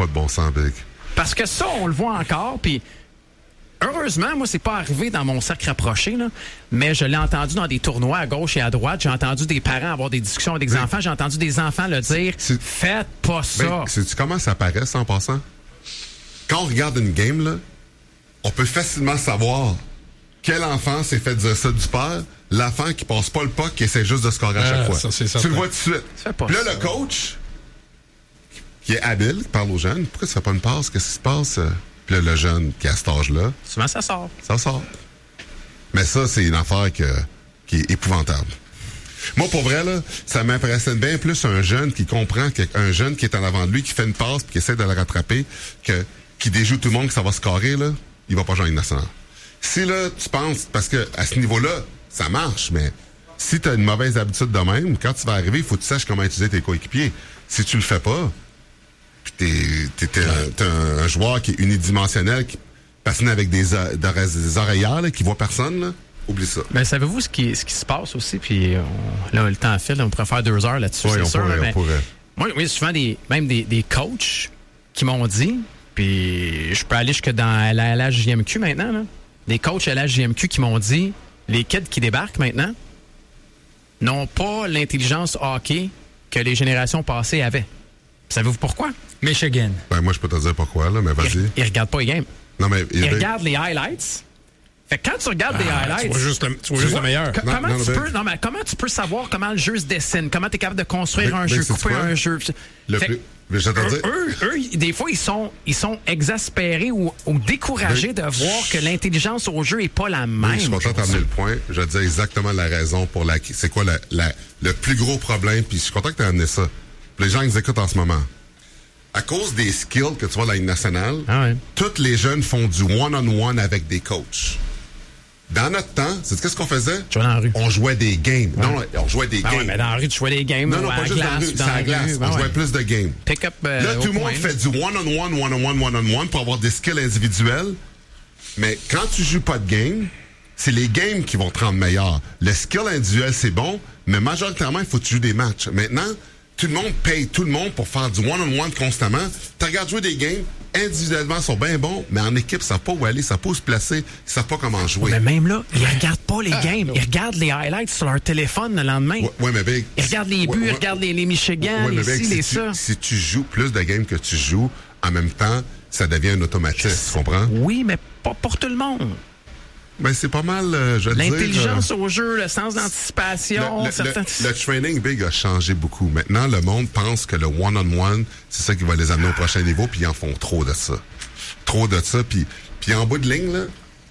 pas de bon sens, Big. Parce que ça, on le voit encore, puis heureusement, moi, c'est pas arrivé dans mon cercle rapproché, là, mais je l'ai entendu dans des tournois à gauche et à droite. J'ai entendu des parents avoir des discussions avec des enfants. J'ai entendu des enfants le dire, faites pas ça. Sais-tu comment ça paraît, ça, en passant? Quand on regarde une game, là, on peut facilement savoir quel enfant s'est fait dire ça du père, l'enfant qui passe pas le puck, qui essaie juste de scorer à chaque fois. Ça, tu le vois tout de suite. Puis là, le coach, qui est habile, qui parle aux jeunes, pourquoi tu fais pas une passe? Qu'est-ce qui se passe? Puis là, le jeune qui est à cet âge-là... Souvent, ça sort. Ça sort. Mais ça, c'est une affaire qui est épouvantable. Moi, pour vrai, là, ça m'impressionne bien plus un jeune qui comprend qu'un jeune qui est en avant de lui, qui fait une passe puis qui essaie de le rattraper, qui déjoue tout le monde, que ça va scorer, là, il va pas jouer en Ligue nationale. Si, là, tu penses... Parce que à ce niveau-là, ça marche, mais si tu as une mauvaise habitude de même, quand tu vas arriver, il faut que tu saches comment utiliser tes coéquipiers. Si tu le fais pas... Puis t'es un joueur qui est unidimensionnel, qui patine avec des oreillères, là, qui voit personne, là. Oublie ça. Mais savez-vous ce qui se passe aussi? Puis là, le temps file, on pourrait faire 2 heures là-dessus, oui, c'est sûr. On pourrait. Moi, souvent, des coachs qui m'ont dit, puis je peux aller jusque dans la LHJMQ maintenant, là, des coachs à LHJMQ qui m'ont dit, les kids qui débarquent maintenant n'ont pas l'intelligence hockey que les générations passées avaient. Savez-vous pourquoi? Michigan. Ben, moi, je peux te dire pourquoi, là, mais vas-y. Ils regardent pas les games. Non, mais... Ils regardent les highlights. Fait que quand tu regardes les highlights... Tu vois juste le meilleur. Comment tu peux savoir comment le jeu se dessine? Comment tu es capable de construire un jeu, couper un jeu? Eux, des fois, ils sont exaspérés ou découragés de voir que l'intelligence au jeu est pas la même. Je suis content d'amener le point. Je vais te dire exactement la raison pour c'est quoi le plus gros problème, puis je suis content que tu aies amené ça. Les gens qui nous écoutent en ce moment. À cause des skills que tu vois dans la Ligue nationale, tous les jeunes font du one-on-one avec des coachs. Dans notre temps, c'est qu'est-ce qu'on faisait? Dans la rue. On jouait des games. Ouais. Non, on jouait des games. Ouais, mais dans la rue, tu jouais des games. Non, pas juste dans la rue. C'est à la glace. On jouait plus de games. Pick-up. Là, tout le monde fait du one-on-one pour avoir des skills individuels. Mais quand tu joues pas de game, c'est les games qui vont te rendre meilleur. Le skill individuel, c'est bon, mais majoritairement, il faut que tu joues des matchs. Maintenant, tout le monde paye tout le monde pour faire du one-on-one constamment. Tu regardes jouer des games, individuellement, ils sont bien bons, mais en équipe, ils savent pas où aller, ils savent pas où se placer, ils savent pas comment jouer. Mais même là, ils regardent pas les games. Ils regardent les highlights sur leur téléphone le lendemain. Ouais, mais Big, ils regardent les buts, ils regardent les Michigan, les ci, les ça. Si tu joues plus de games que tu joues, en même temps, ça devient un automatisme, tu comprends? Oui, mais pas pour tout le monde. Ben, c'est pas mal, je veux dire... L'intelligence au jeu, le sens d'anticipation... Le training Big a changé beaucoup. Maintenant, le monde pense que le one-on-one, c'est ça qui va les amener au prochain niveau, puis ils en font trop de ça. Puis en bout de ligne, là,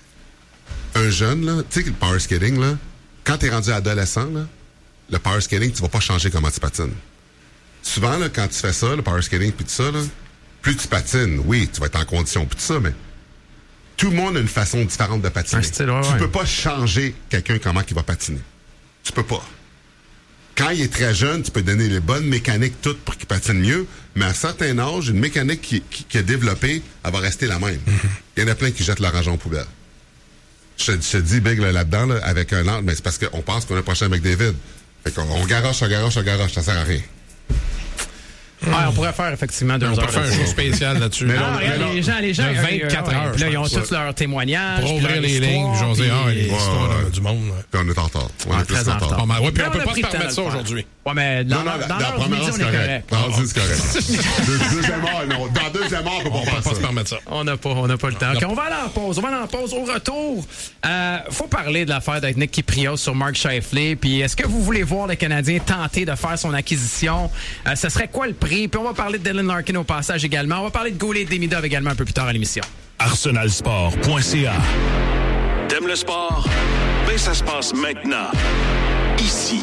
un jeune, là, tu sais, le power skating, là, quand t'es rendu adolescent, là, le power skating, tu vas pas changer comment tu patines. Souvent, là, quand tu fais ça, le power skating, puis tout ça, là, plus tu patines, oui, tu vas être en condition, puis tout ça, mais... Tout le monde a une façon différente de patiner. Tu peux pas changer quelqu'un comment il va patiner. Tu peux pas. Quand il est très jeune, tu peux donner les bonnes mécaniques toutes pour qu'il patine mieux, mais à un certain âge, une mécanique qui est développée, elle va rester la même. Il y en a plein qui jettent leur argent en poubelle. Je te dis, Big, là-dedans, là, avec un an, mais c'est parce qu'on pense qu'on est prochain avec David. Fait qu'on garoche, ça sert à rien. On pourrait faire effectivement 2 heures. On pourrait faire un show spécial là-dessus. Les gens, 24 heures. Là, ils ont tous leurs témoignages. Pour ouvrir les lignes, José, l'histoire du monde. Puis on est en retard. On est plus en retard. Ouais, puis on peut pas se permettre ça aujourd'hui. Ouais, mais dans la première heure, c'est correct. C'est correct. Dans deuxième heure, on peut pas se permettre ça. On n'a pas le temps. OK, on va aller en pause. Au retour, faut parler de l'affaire avec Nick Kyprios sur Mark Scheifele. Puis est-ce que vous voulez voir le Canadien tenter de faire son acquisition? Ce serait quoi le prix? Puis on va parler de Dylan Larkin au passage également. On va parler de Goulet et Demidov également un peu plus tard à l'émission. ArsenalSport.ca. T'aimes le sport? Ben ça se passe maintenant. Ici.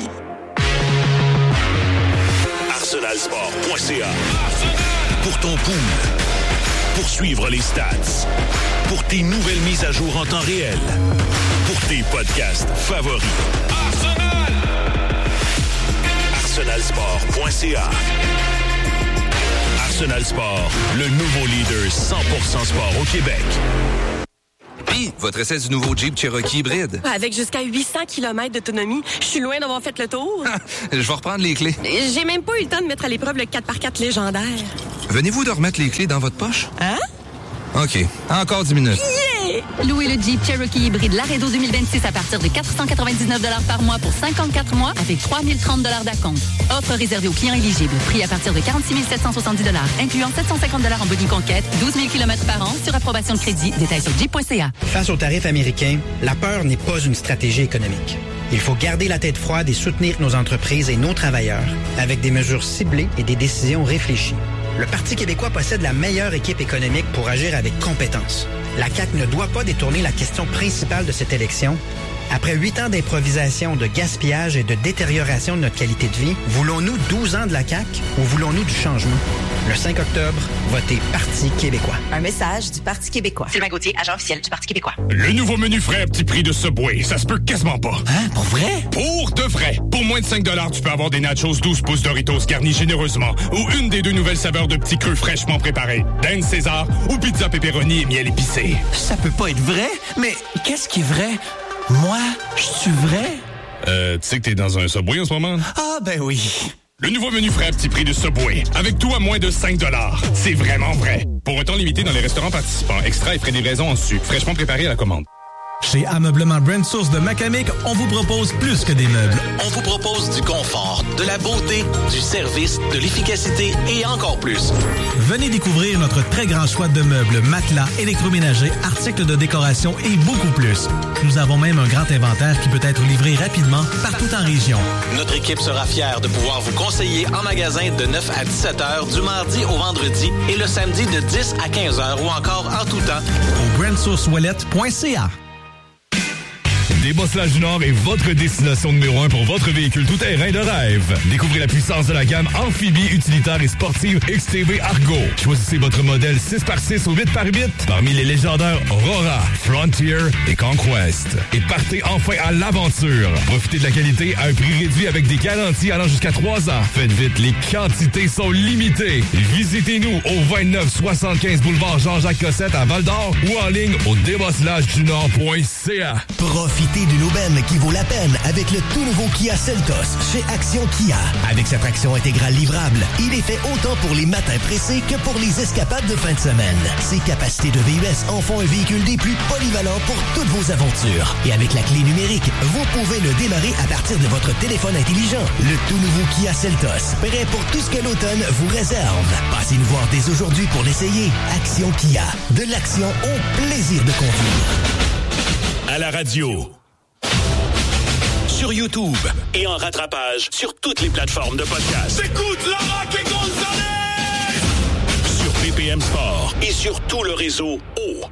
ArsenalSport.ca. Pour ton pool. Pour suivre les stats. Pour tes nouvelles mises à jour en temps réel. Pour tes podcasts favoris. ArsenalSport.ca. Arsenal Sport, le nouveau leader 100% sport au Québec. Julie, votre essai du nouveau Jeep Cherokee hybride. Avec jusqu'à 800 km d'autonomie, je suis loin d'avoir fait le tour. Je vais reprendre les clés. J'ai même pas eu le temps de mettre à l'épreuve le 4x4 légendaire. Venez-vous de remettre les clés dans votre poche? Hein? OK. Encore 10 minutes. Yeah! Louez le Jeep Cherokee hybride Laredo 2026 à partir de 499 $ par mois pour 54 mois avec 3030 $ d'acompte. Offre réservée aux clients éligibles. Prix à partir de 46 770 $, incluant 750 $ en boni conquête, 12 000 km par an sur approbation de crédit. Détails sur jeep.ca. Face aux tarifs américains, la peur n'est pas une stratégie économique. Il faut garder la tête froide et soutenir nos entreprises et nos travailleurs avec des mesures ciblées et des décisions réfléchies. Le Parti québécois possède la meilleure équipe économique pour agir avec compétence. La CAQ ne doit pas détourner la question principale de cette élection. Après 8 ans d'improvisation, de gaspillage et de détérioration de notre qualité de vie, voulons-nous 12 ans de la CAQ ou voulons-nous du changement? Le 5 octobre, votez Parti québécois. Un message du Parti québécois. Sylvain Gauthier, agent officiel du Parti québécois. Le nouveau menu frais à petit prix de Subway, ça se peut quasiment pas. Hein? Pour vrai? Pour de vrai. Pour moins de 5 $, tu peux avoir des nachos 12 pouces Doritos garnis généreusement ou une des 2 nouvelles saveurs de petits creux fraîchement préparés. Dinde César ou pizza pepperoni et miel épicé. Ça peut pas être vrai, mais qu'est-ce qui est vrai? Moi, je suis vrai? Tu sais que t'es dans un Subway en ce moment? Ah, ben oui. Le nouveau menu frais à petit prix de Subway. Avec tout à moins de 5 $. C'est vraiment vrai. Pour un temps limité dans les restaurants participants. Extra et frais de livraison en dessus. Fraîchement préparé à la commande. Chez Ameublement Brand Source de Macamic, on vous propose plus que des meubles. On vous propose du confort, de la beauté, du service, de l'efficacité et encore plus. Venez découvrir notre très grand choix de meubles, matelas, électroménagers, articles de décoration et beaucoup plus. Nous avons même un grand inventaire qui peut être livré rapidement partout en région. Notre équipe sera fière de pouvoir vous conseiller en magasin de 9 à 17 heures du mardi au vendredi et le samedi de 10 à 15 heures ou encore en tout temps. Au grandsourcewallet.ca. Débosselage du Nord est votre destination numéro 1 pour votre véhicule tout-terrain de rêve. Découvrez la puissance de la gamme amphibie, utilitaire et sportive XTB Argo. Choisissez votre modèle 6x6 ou 8x8 parmi les légendaires Aurora, Frontier et Conquest. Et partez enfin à l'aventure. Profitez de la qualité à un prix réduit avec des garanties allant jusqu'à 3 ans. Faites vite, les quantités sont limitées. Visitez-nous au 2975 boulevard Jean-Jacques Cossette à Val-d'Or ou en ligne au débosselagedunord.ca. Profitez d'une aubaine qui vaut la peine avec le tout nouveau Kia Seltos chez Action Kia. Avec sa traction intégrale livrable, il est fait autant pour les matins pressés que pour les escapades de fin de semaine. Ses capacités de VUS en font un véhicule des plus polyvalents pour toutes vos aventures. Et avec la clé numérique, vous pouvez le démarrer à partir de votre téléphone intelligent. Le tout nouveau Kia Seltos, prêt pour tout ce que l'automne vous réserve. Passez nous voir dès aujourd'hui pour l'essayer. Action Kia, de l'action au plaisir de conduire. À la radio, sur YouTube et en rattrapage sur toutes les plateformes de podcast. Écoute Laura et Gonzalez! Sur BPM Sport et sur tout le réseau O.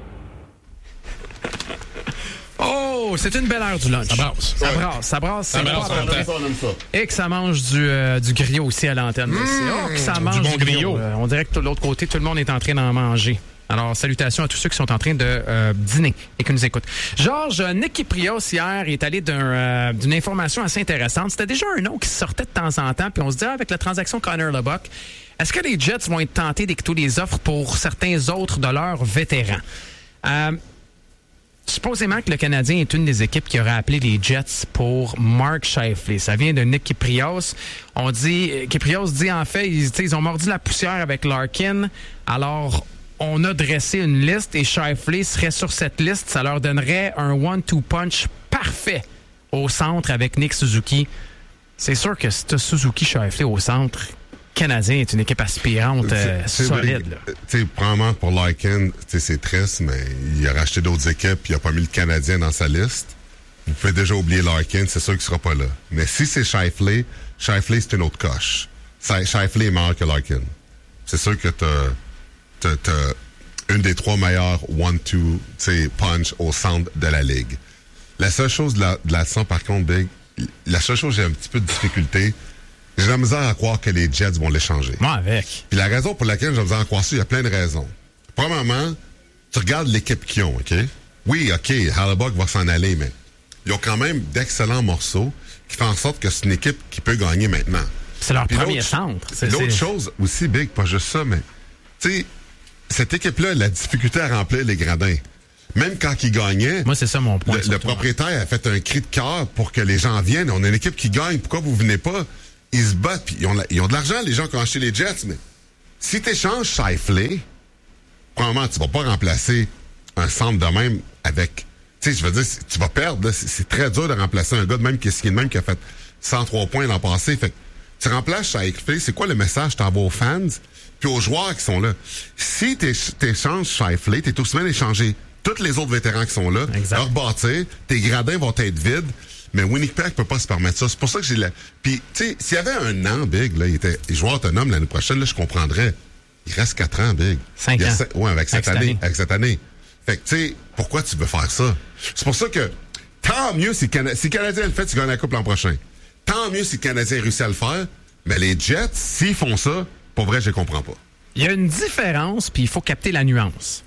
Oh, c'est une belle heure du lunch. Ça brasse. Ça brasse, ça brasse. Ça brasse, on aime ça. Et que ça mange du griot aussi à l'antenne. Oh, que ça mange bon griot. On dirait que de l'autre côté, tout le monde est en train d'en manger. Alors, salutations à tous ceux qui sont en train de dîner et qui nous écoutent. Georges, Nick Kyprios, hier, est allé d'une information assez intéressante. C'était déjà un nom qui sortait de temps en temps, puis on se dit, avec la transaction Connor Lubbock, est-ce que les Jets vont être tentés d'écouter les offres pour certains autres de leurs vétérans? Supposément que le Canadien est une des équipes qui aurait appelé les Jets pour Mark Scheifele. Ça vient de Nick Kyprios. Kyprios dit, en fait, ils ont mordu la poussière avec Larkin. Alors, on a dressé une liste et Scheifele serait sur cette liste. Ça leur donnerait un 1-2 punch parfait au centre avec Nick Suzuki. C'est sûr que si tu as Suzuki Scheifele au centre, Canadien est une équipe aspirante solide. Probablement pour Larkin, c'est triste, mais il a racheté d'autres équipes et il n'a pas mis le Canadien dans sa liste. Vous pouvez déjà oublier Larkin, c'est sûr qu'il ne sera pas là. Mais si c'est Scheifele, c'est une autre coche. Scheifele est meilleur que Larkin. C'est sûr que t'as une des 3 meilleurs 1-2 punch au centre de la ligue. La seule chose là-dedans, par contre, Big, la seule chose j'ai un petit peu de difficulté, j'ai la misère à croire que les Jets vont l'échanger. Moi avec. Puis la raison pour laquelle j'ai la misère à croire ça, il y a plein de raisons. Premièrement, tu regardes l'équipe qu'ils ont, OK? Oui, OK, Hellebuyck va s'en aller, mais ils ont quand même d'excellents morceaux qui font en sorte que c'est une équipe qui peut gagner maintenant. C'est leur premier centre. L'autre chose aussi, Big, pas juste ça, mais tu sais, cette équipe-là a la difficulté à remplir les gradins. Même quand ils gagnaient... Moi, c'est ça mon point. Le propriétaire a fait un cri de cœur pour que les gens viennent. On a une équipe qui gagne. Pourquoi vous venez pas? Ils se battent. Puis ils ont de l'argent, les gens qui ont acheté les Jets. Mais si tu échanges Scheifele, probablement, tu vas pas remplacer un centre de même avec... Tu sais, je veux dire, tu vas perdre. Là. C'est très dur de remplacer un gars de même qui est signé de même qui a fait 103 points l'an passé. Fait que tu remplaces Scheifele, c'est quoi le message que tu envoies aux fans puis aux joueurs qui sont là? Si tu échanges Scheifele, tu es aussi bien d'échanger tous les autres vétérans qui sont là, leur bâtir, tes gradins vont être vides, mais Winnipeg peut pas se permettre ça. C'est pour ça que j'ai Puis, tu sais, s'il y avait un an, Big, là, il était joueur autonome l'année prochaine, là, je comprendrais. Il reste 4 ans, Big. 5 ans. Ouais, avec cette année. Fait que, tu sais, pourquoi tu veux faire ça? C'est pour ça que, tant mieux si le Canadien le fait, tu gagnes la Coupe l'an prochain. Tant mieux si le Canadien réussit à le faire, mais les Jets, s'ils font ça, pour vrai, je les comprends pas. Il y a une différence, puis il faut capter la nuance.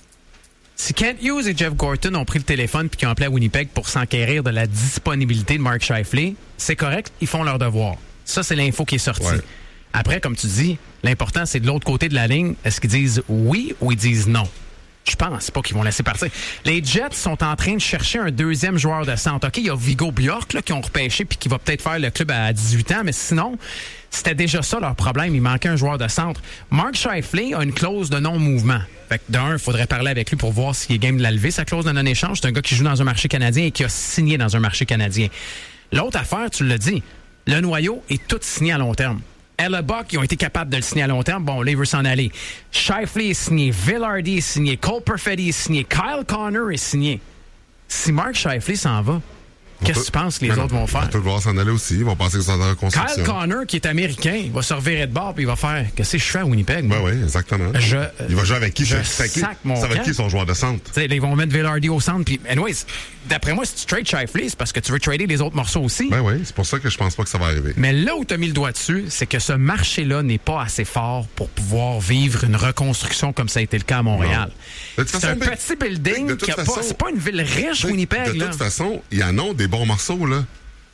Si Kent Hughes et Jeff Gorton ont pris le téléphone puis qu'ils ont appelé à Winnipeg pour s'enquérir de la disponibilité de Mark Scheifele, c'est correct, ils font leur devoir. Ça, c'est l'info qui est sortie. Ouais. Après, comme tu dis, l'important, c'est de l'autre côté de la ligne, est-ce qu'ils disent oui ou ils disent non? Je pense pas qu'ils vont laisser partir. Les Jets sont en train de chercher un deuxième joueur de centre. OK, il y a Viggo Bjork là, qui ont repêché puis qui va peut-être faire le club à 18 ans, mais sinon, c'était déjà ça leur problème. Il manquait un joueur de centre. Mark Scheifele a une clause de non-mouvement. Fait que d'un, il faudrait parler avec lui pour voir s'il est game de la lever, sa clause de non-échange. C'est un gars qui joue dans un marché canadien et qui a signé dans un marché canadien. L'autre affaire, tu l'as dit, le noyau est tout signé à long terme. Hellebuck, ils ont été capables de le signer à long terme. Bon, là, il veut s'en aller. Scheifele est signé. Vilardi est signé. Cole Perfetti est signé. Kyle Connor est signé. Si Mark Scheifele s'en va, qu'est-ce que tu penses que les autres vont faire? Ils vont devoir s'en aller aussi. Ils vont penser que c'est dans la reconstruction. Kyle Connor, qui est américain, il va se revirer de bord et il va faire « Qu'est-ce que je fais à Winnipeg? » Oui, exactement. Il va jouer avec qui? Ça va être qui son joueur de centre? Là, ils vont mettre Vilardi au centre. Puis, anyways, d'après moi, si tu trades Scheifele, c'est parce que tu veux trader les autres morceaux aussi. Oui, c'est pour ça que je pense pas que ça va arriver. Mais là où tu as mis le doigt dessus, c'est que ce marché-là n'est pas assez fort pour pouvoir vivre une reconstruction comme ça a été le cas à Montréal. C'est un petit building. C'est pas une ville riche, Winnipeg. De toute façon, il y en a des bons morceaux, là.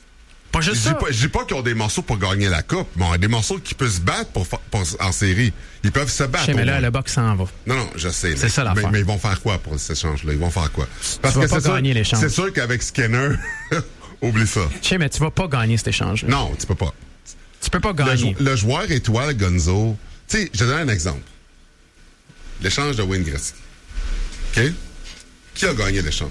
Pas juste ça. Je dis pas qu'ils ont des morceaux pour gagner la Coupe, mais on a des morceaux qui peuvent se battre en série. Ils peuvent se battre. Mais là, le box s'en va. Non, je sais. C'est ça l'affaire. Mais ils vont faire quoi pour cet échange-là? Ils vont faire quoi? Parce que c'est gagner l'échange. C'est sûr qu'avec Skinner, oublie ça. Mais tu vas pas gagner cet échange-là. Non, tu peux pas. Tu peux pas gagner. Le joueur étoile, Gonzo, tu sais, je te donne un exemple. L'échange de Wayne Gretzky. OK? Qui a gagné l'échange?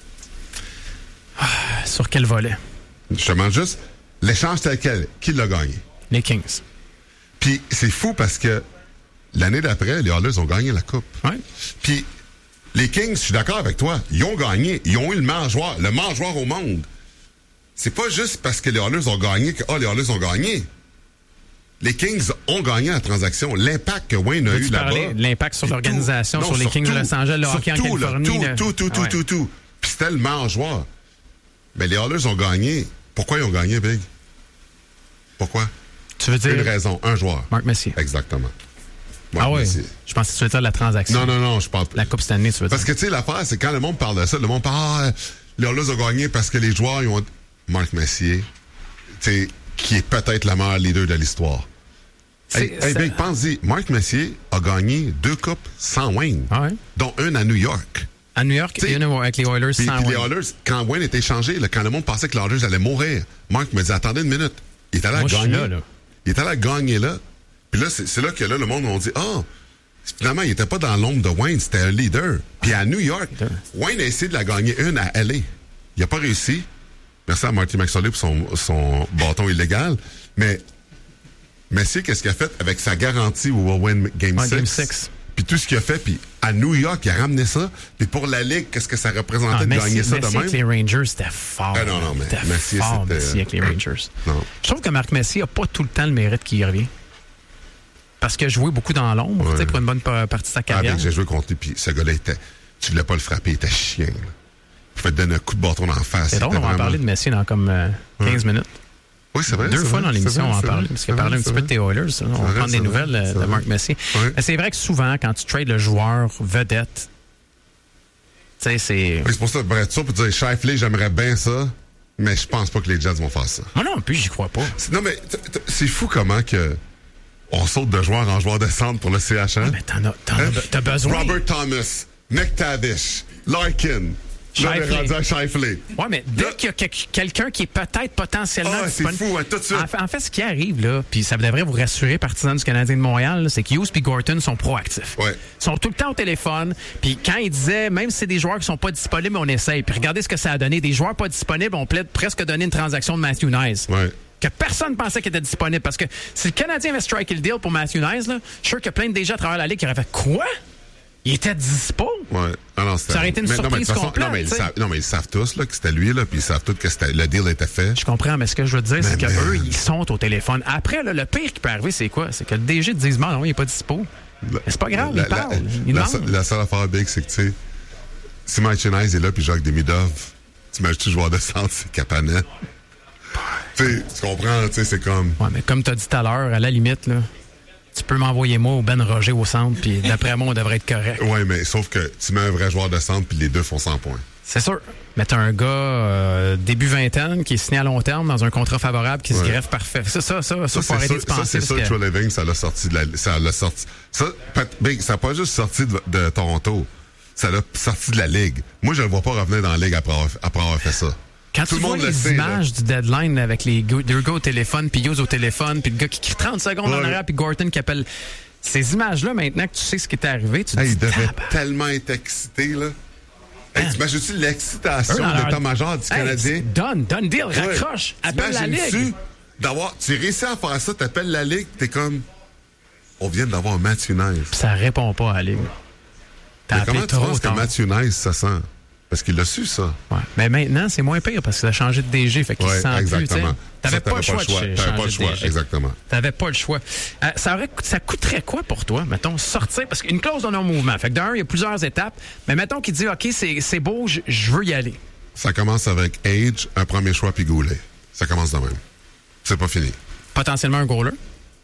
Sur quel volet? Je te demande juste, l'échange tel quel, qui l'a gagné? Les Kings. Puis c'est fou parce que l'année d'après, les Oilers ont gagné la Coupe. Ouais. Puis les Kings, je suis d'accord avec toi, ils ont gagné. Ils ont eu le meilleur joueur au monde. C'est pas juste parce que les Oilers ont gagné que les Oilers ont gagné. Les Kings ont gagné la transaction. L'impact que Wayne a eu là-bas. L'impact sur l'organisation, sur les Kings de Los Angeles, le hockey en Californie. Tout. Puis c'était le meilleur joueur. Mais les Oilers ont gagné. Pourquoi ils ont gagné, Big? Pourquoi? Tu veux dire... Une raison, un joueur. Mark Messier. Exactement. Oui. Je pensais que tu veux dire la transaction. Non, je parle... La Coupe cette année, tu veux dire. Parce que, tu sais, l'affaire, c'est quand le monde parle de ça, le monde parle, les Oilers ont gagné parce que les joueurs, ils ont... Mark Messier, tu sais, qui est peut-être le meilleur leader de l'histoire. Big, pense-y, Mark Messier a gagné 2 coupes sans Wayne, dont une à New York. À New York, il y en a avec les Oilers sans Wayne. Les Oilers, quand Wayne était échangé, quand le monde pensait que les Oilers allaient mourir, Mark me dit, attendez une minute. Il est allé à gagner. Il est allé à gagner là. Puis là, c'est là que là, le monde m'a dit, finalement, il était pas dans l'ombre de Wayne, c'était un leader. Puis à New York, Wayne a essayé de la gagner une à LA. Il a pas réussi. Merci à Marty McSorley pour son bâton illégal. Mais Messier, qu'est-ce qu'il a fait avec sa garantie au Win Game 6? Puis tout ce qu'il a fait, puis à New York, il a ramené ça. Puis pour la Ligue, qu'est-ce que ça représentait de gagner ça de même? Avec les Rangers, c'était fort. Non, mais Messier, c'était... avec les Rangers. Non. Je trouve que Mark Messier n'a pas tout le temps le mérite qui y revient. Parce qu'il a joué beaucoup dans l'ombre, pour une bonne partie de sa carrière. J'ai joué contre lui, puis ce gars-là, tu voulais pas le frapper, il était chien. Là. Il pouvait te donner un coup de bâton dans la face. C'est drôle, on va en parler de Messier dans comme 15 minutes. Oui, c'est vrai. 2 fois dans l'émission, on en parle. Parce qu'il a parlé un petit peu de tes Oilers. On va prendre des nouvelles de Mark Messier. Mais c'est vrai que souvent, quand tu trades le joueur vedette, tu sais, c'est... C'est pour ça, pour dire, Scheifele, j'aimerais bien ça, mais je pense pas que les Jets vont faire ça. Moi non plus, j'y crois pas. Non, mais c'est fou comment que on saute de joueur en joueur de centre pour le CHL. Mais t'as besoin. Robert Thomas. McTavish, Larkin. Là, on est rendu à Scheifele. Ouais, mais dès qu'il y a quelqu'un qui est peut-être potentiellement disponible... c'est fou, tout de suite. En fait, ce qui arrive, là, puis ça devrait vous rassurer, partisans du Canadien de Montréal, là, c'est que Hughes et Gorton sont proactifs. Ouais. Ils sont tout le temps au téléphone. Puis quand ils disaient, même si c'est des joueurs qui sont pas disponibles, on essaye. Puis regardez ce que ça a donné. Des joueurs pas disponibles, on plaide presque donner une transaction de Matthew Nice. Ouais. Que personne pensait qu'il était disponible. Parce que si le Canadien avait striké le deal pour Matthew Nice, là, je suis sûr qu'il y a plein de gens à travers la Ligue qui auraient fait quoi? Il était dispo? Ouais. Non, ça aurait été une surprise complète. Non, mais ils savent tous là, que c'était lui, là, puis ils savent tous que le deal était fait. Je comprends, mais ce que je veux te dire, c'est qu'eux, ils sont au téléphone. Après, là, le pire qui peut arriver, c'est quoi? C'est que le DG te dise, non, il n'est pas dispo. C'est pas grave, il parle. La seule affaire big, c'est que, tu sais, si Matthew Nice est là, puis joue avec des Midov, tu imagines-tu le joueur de centre, c'est Kapanen. Tu comprends, tu sais, c'est comme... Ouais, mais comme tu as dit tout à l'heure, à la limite, là, tu peux m'envoyer moi ou Ben Roger au centre, puis d'après moi, on devrait être correct. Oui, mais sauf que tu mets un vrai joueur de centre, puis les deux font 100 points. C'est sûr. Mais t'as un gars début vingtaine qui est signé à long terme dans un contrat favorable qui se greffe parfait. Ça, faut arrêter de penser. C'est sûr que Trey Living, ça l'a sorti de la... Ça l'a sorti... Ça n'a pas juste sorti de Toronto. Ça l'a sorti de la Ligue. Moi, je ne le vois pas revenir dans la Ligue après avoir fait ça. Quand tu vois les images du deadline avec les deux gars au téléphone, puis Hughes au téléphone, puis le gars qui crie 30 secondes en arrière, puis Gorton qui appelle... Ces images-là, maintenant que tu sais ce qui est arrivé, tu te dis... Il devait tellement être excité, là. Hey, t'imagines-tu l'excitation de l'état-major du Canadien? Donne deal, raccroche, appelle la Ligue. Tu réussis à faire ça, t'appelles la Ligue, t'es comme... On vient d'avoir un Matthew Nice. Puis ça répond pas à la Ligue. Comment tu penses que Matthew Nice, ça sent? Parce qu'il l'a su, ça. Ouais. Mais maintenant, c'est moins pire parce qu'il a changé de DG. Fait qu'il se sent exactement. plus. T'avais pas le choix de changer de DG. Exactement. T'avais pas le choix. Ça coûterait quoi pour toi, mettons, sortir? Parce qu'une clause de non-mouvement. Fait que d'un, il y a plusieurs étapes. Mais mettons qu'il dit, OK, c'est beau, je veux y aller. Ça commence avec Age, un premier choix, puis Goulet. Ça commence de même. C'est pas fini. Potentiellement un goaler.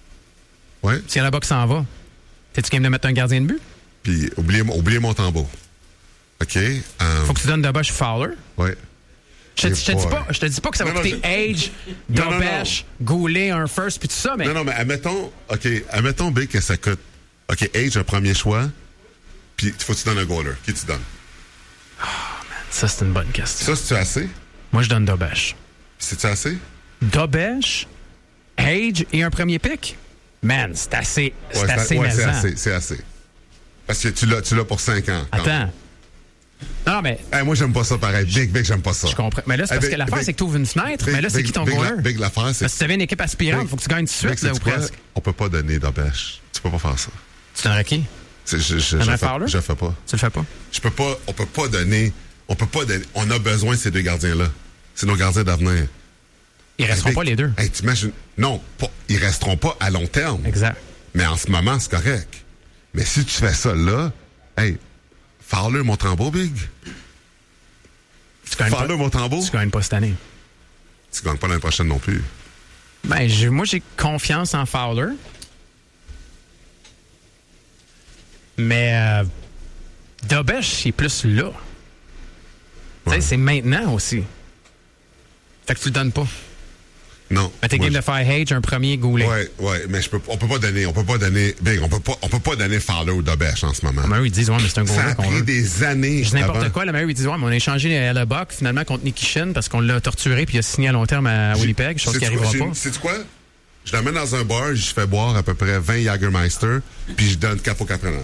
Oui. S'il y en a là-bas qui s'en va, t'es-tu game de mettre un gardien de but? Puis, oubliez Montembeault. OK. Faut que tu donnes de Bosch Fowler. Oui. Je te dis pas que ça va coûter Age, Dobesh, Goulet, un first, puis tout ça, mais... Non, mais admettons, Big, que ça coûte... OK, Age, un premier choix, puis il faut que tu donnes un goaler. Qui tu donnes? Oh, man, ça, c'est une bonne question. Ça, c'est-tu assez? Moi, je donne Dobesh. C'est-tu assez? Dobesh, Age et un premier pick? Man, c'est assez. C'est assez, c'est assez. Parce que tu l'as pour 5 ans. Attends. Non, mais... moi, j'aime pas ça pareil. Big, j'aime pas ça. Je comprends. Mais là, c'est parce que l'affaire, c'est que tu ouvres une fenêtre. Mais là, c'est qui ton goaler? Big, l'affaire, c'est... Parce que si tu avais une équipe aspirante, il faut que tu gagnes tout de suite, là, ou presque. On peut pas donner d'Obèche. Tu peux pas faire ça. Tu donnerais qui? Je le fais pas. Tu le fais pas? On peut pas donner... On a besoin de ces deux gardiens-là. C'est nos gardiens d'avenir. Ils resteront pas les deux. Hey, t'imagines... Non, ils resteront pas à long terme. Exact. Mais en ce moment, c'est correct. Mais si tu fais ça là, hey... Fowler, Montembeault, Big. Fowler, Montembeault. Tu gagnes pas cette année. Tu gagnes pas l'année prochaine non plus. Ben, moi, j'ai confiance en Fowler. Mais Dobesh, c'est plus là. Ouais. C'est maintenant aussi. Fait que tu le donnes pas. Non. Mais t'es game de faire Hage, un premier Goulet. Ouais, mais on peut pas donner, Big, on peut pas donner Fowler ou Dobesh en ce moment. Mais eux, ils disent, ouais, mais c'est un Goulet. Ça a pris des années. Je n'importe quoi, là, mais eux, ils disent, ouais, mais on a échangé Hellebuck finalement contre Nikishin parce qu'on l'a torturé puis il a signé à long terme à Winnipeg, chose qui n'arrivera pas. Sais-tu quoi? Je l'amène dans un bar, je fais boire à peu près 20 Jägermeister, puis je donne Capo Capranan.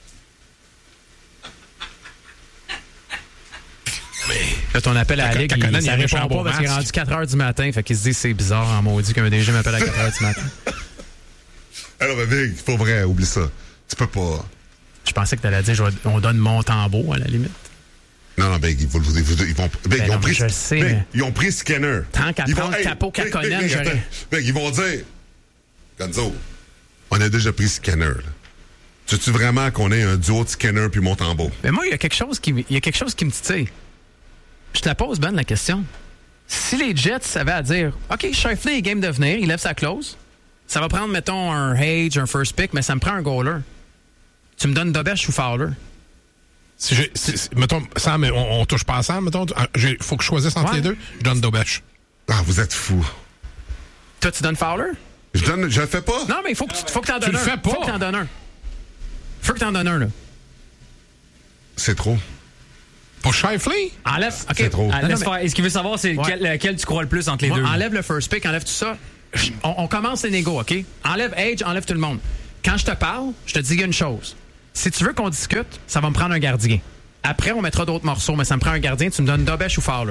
Là, ton appel à la Ligue, ça répond pas parce qu'il est rendu 4 h du matin. Fait qu'il se dit c'est bizarre en maudit qu'un DG m'appelle à 4 h du matin. Alors, mais Big, pour vrai, oublie ça. Tu peux pas. Je pensais que tu allais dire on donne Montembeault à la limite. Non, Big, ils vont. Big, ils ont pris. Je sais, Big, mais... Ils ont pris Skinner. Tant qu'à prendre Capo Caconen, j'aurais. Big, ils vont dire Gonzo, on a déjà pris Skinner, là. Tu vraiment qu'on ait un duo de Skinner puis Montembeault? Mais moi, il y a quelque chose qui me titille. Je te la pose, Ben, la question. Si les Jets avaient à dire, OK, Scheifele est game de venir, il lève sa clause, ça va prendre, mettons, un Hage, un first pick, mais ça me prend un goaler. Tu me donnes Dobesh ou Fowler? Mettons, Sam, on touche pas à Sam, mettons. Il faut que je choisisse entre les deux. Je donne Dobesh. Ah, vous êtes fous. Toi, tu donnes Fowler? Je le fais pas. Non, mais il faut que t'en donnes un. Tu le fais pas. Faut que t'en donnes un. Faut que t'en donnes un, là. C'est trop. Pour Scheifele? Enlève. OK. C'est trop. Ce qu'il veut savoir, c'est lequel tu crois le plus entre les deux. Enlève le first pick, enlève tout ça. On commence les négos, OK? Enlève Age, enlève tout le monde. Quand je te parle, je te dis une chose. Si tu veux qu'on discute, ça va me prendre un gardien. Après, on mettra d'autres morceaux, mais ça me prend un gardien. Tu me donnes Dobesh ou Fowler?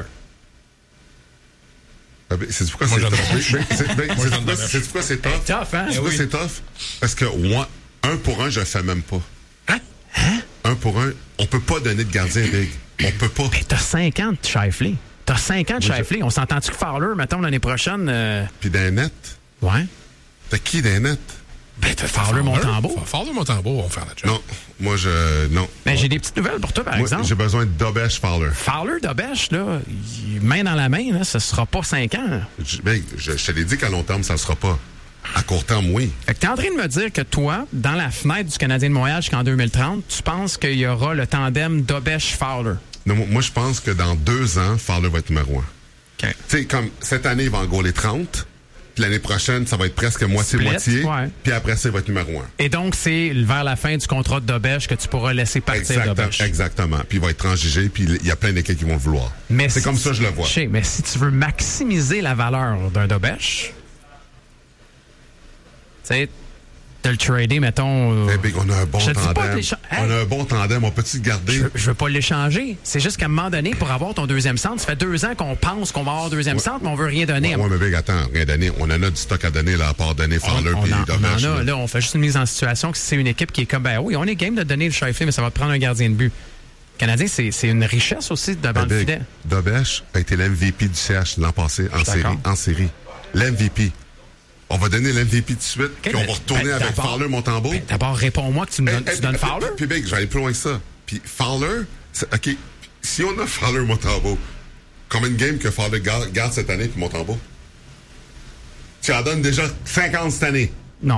C'est pourquoi c'est tough. C'est pourquoi c'est tough? C'est tough, hein? C'est pourquoi c'est tough? Parce que moi, 1 pour 1, je le fais même pas. Hein? 1 pour 1, on peut pas donner de gardien, Big. On peut pas. Mais t'as 5 ans de Scheifele. T'as 5 ans de Scheifele. On s'entend-tu que Fowler, mettons, l'année prochaine... Puis d'un net? Ouais. T'as qui d'un net? Ben, t'as Fowler Montembeault. Fowler Montembeault, on va faire la job. Non, moi, non. Ben, j'ai des petites nouvelles pour toi, par exemple. J'ai besoin de Dobesh Fowler. Fowler, Dobesh, là, main dans la main, là, ça sera pas 5 ans. Je te l'ai dit qu'à long terme, ça ne sera pas. À court terme, oui. Fait que t'es en train de me dire que toi, dans la fenêtre du Canadien de Montréal jusqu'en 2030, tu penses qu'il y aura le tandem Dobesh-Fowler? Non, moi, je pense que dans 2 ans, Fowler va être numéro 1. OK. Tu sais, comme cette année, il va en gauler 30. Puis l'année prochaine, ça va être presque moitié-moitié. Ouais. Puis après ça, il va être numéro 1. Et donc, c'est vers la fin du contrat de Dobesh que tu pourras laisser partir Dobesh. Exactement. Puis il va être transigé, puis il y a plein d'équipes qui vont le vouloir. Mais c'est comme ça je le vois. Mais si tu veux maximiser la valeur d'un Dobesh, tu sais, de le trader, mettons... Big, on a un bon tandem. On a un bon tandem. On peut-tu le garder? Je veux pas l'échanger. C'est juste qu'à un moment donné, pour avoir ton deuxième centre, ça fait 2 ans qu'on pense qu'on va avoir un deuxième centre, mais on veut rien donner. Ouais, mais Big, attends, rien donner. On en a du stock à donner, là, à part donner Fowler puis Dobesh. Là, on fait juste une mise en situation que c'est une équipe qui est comme, ben oui, on est game de donner le Scheifele, mais ça va te prendre un gardien de but. Le Canadien, c'est une richesse aussi devant le filet. Dobesh a été l'MVP du CH l'an passé en série. L'MVP. On va donner l'MVP tout de suite, puis on va retourner avec Fowler Montembeault. D'abord, réponds-moi que tu donnes Fowler. Puis Big, je vais aller plus loin que ça. Puis Fowler, OK, si on a Fowler Montembeault, combien de games que Fowler garde cette année puis Montembeault? Tu en donnes déjà 50 cette année. Non.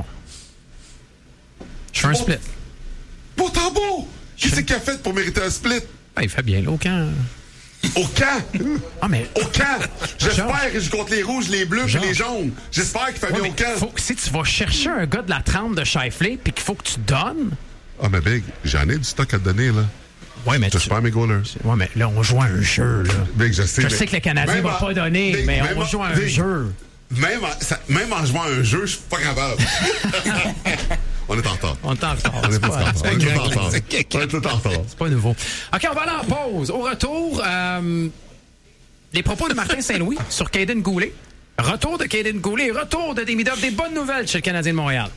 Je fais un split. Montembeault! Qu'est-ce qu'il a fait pour mériter un split? Ben, il fait bien là, au camp. Au camp? Ah, mais... Au camp! J'espère qu'il joue contre les rouges, les bleus et les jaunes. J'espère qu'il fait bien au camp. Si tu vas chercher un gars de la trempe de Scheifele puis qu'il faut que tu donnes... Ah, mais Big, j'en ai du stock à te donner, là. Ouais, mais j'espère mes goalers. Ouais, mais là, on joue à un jeu, là. Big, je sais que le Canadien va pas donner, Big, mais on joue à un jeu. Même en jouant à un jeu, je suis pas capable. On est en retard. On est en retard. On est tout en retard. On est tout en retard. C'est pas nouveau. OK, on va aller en pause. Au retour, les propos de Martin Saint-Louis sur Caden Goulet. Retour de Caden Goulet, retour de Demidov. Des bonnes nouvelles chez le Canadien de Montréal.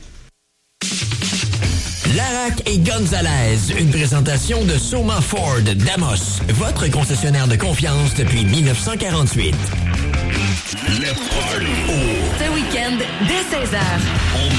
Larac et Gonzalez, une présentation de Soma Ford d'Amos, votre concessionnaire de confiance depuis 1948. Le party. Ce week-end, dès 16h,